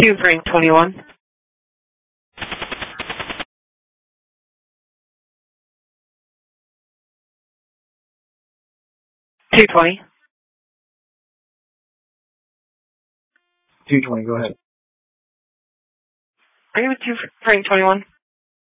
2 Frank 21. 220. 220, go ahead. Are you with 2 Frank 21?